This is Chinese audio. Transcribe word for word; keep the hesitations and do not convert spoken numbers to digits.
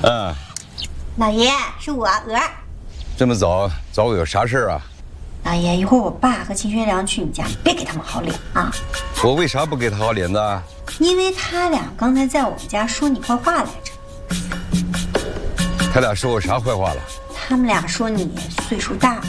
嗯， 老爷，是我鹅儿。 这么早，找我有啥事儿啊？ 老爷，一会儿我爸和秦学良去你家，别给他们好脸啊！ 我为啥不给他好脸呢？ 因为他俩刚才在我们家说你坏话来着。 他俩说我啥坏话了？ 他们俩说你岁数大了，